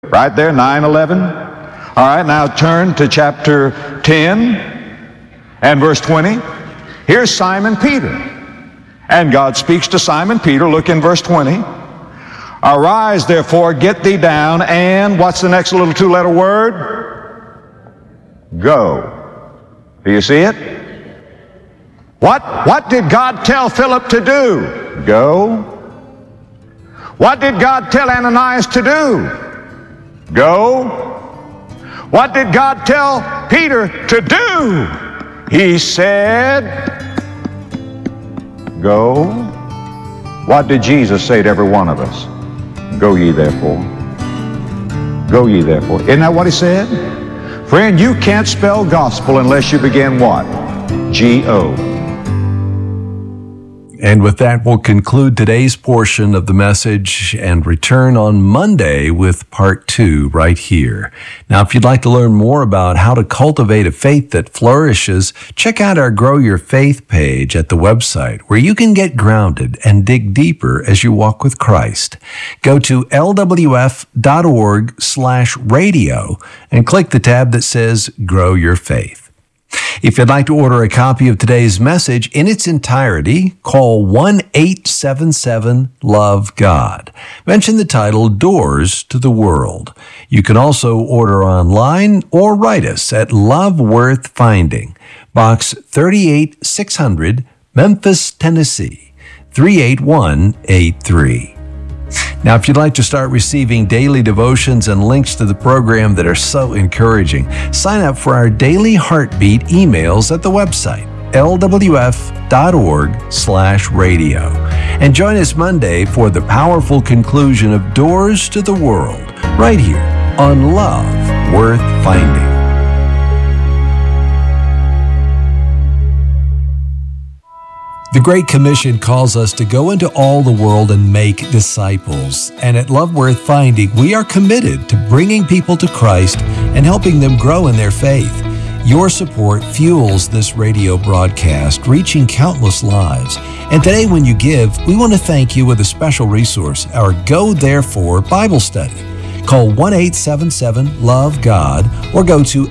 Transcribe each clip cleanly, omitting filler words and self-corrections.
Right there, 9:11. All right, now turn to chapter 10 and verse 20. Here's Simon Peter. And God speaks to Simon Peter. Look in verse 20. Arise, therefore, get thee down, and what's the next little two-letter word? Go. Do you see it? What did God tell Philip to do? Go. What did God tell Ananias to do? Go. What did God tell Peter to do? He said, go. What did Jesus say to every one of us? Go ye therefore. Go ye therefore. Isn't that what he said? Friend, you can't spell gospel unless you begin what? G-O. And with that, we'll conclude today's portion of the message and return on Monday with part 2 right here. Now, if you'd like to learn more about how to cultivate a faith that flourishes, check out our Grow Your Faith page at the website, where you can get grounded and dig deeper as you walk with Christ. Go to lwf.org/radio and click the tab that says Grow Your Faith. If you'd like to order a copy of today's message in its entirety, call 1-877-LOVE-GOD. Mention the title, Doors to the World. You can also order online or write us at Love Worth Finding, Box 38600, Memphis, Tennessee, 38183. Now, if you'd like to start receiving daily devotions and links to the program that are so encouraging, sign up for our daily heartbeat emails at the website, lwf.org/radio. And join us Monday for the powerful conclusion of Doors to the World, right here on Love Worth Finding. The Great Commission calls us to go into all the world and make disciples. And at Love Worth Finding, we are committed to bringing people to Christ and helping them grow in their faith. Your support fuels this radio broadcast, reaching countless lives. And today when you give, we want to thank you with a special resource, our Go Therefore Bible Study. Call 1-877-LOVE-GOD or go to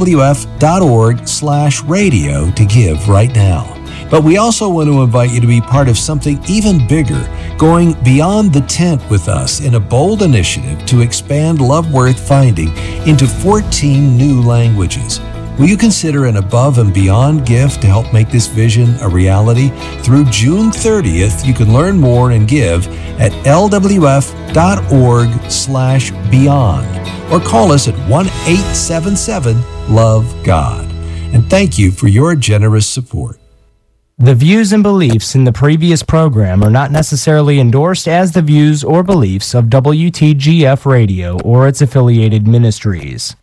lwf.org/radio to give right now. But we also want to invite you to be part of something even bigger, going beyond the tent with us in a bold initiative to expand Love Worth Finding into 14 new languages. Will you consider an above and beyond gift to help make this vision a reality? Through June 30th, you can learn more and give at lwf.org/beyond or call us at 1-877-LOVE-GOD. And thank you for your generous support. The views and beliefs in the previous program are not necessarily endorsed as the views or beliefs of WTGF Radio or its affiliated ministries.